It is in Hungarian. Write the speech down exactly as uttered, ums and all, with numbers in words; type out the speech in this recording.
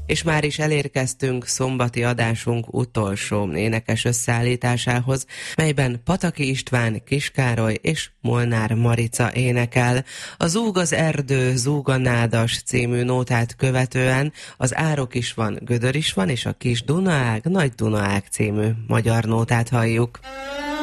És már is elérkeztünk szombati adásunk utolsó énekes összeállításához, melyben Pataki István, Kiskároly és Molnár Marica énekel. A Zúg az erdő, zúg a nádas című nótát követően az Árok is van, Gödör is van, és a Kis Dunaág, Nagy Dunaág című magyar nótát halljuk.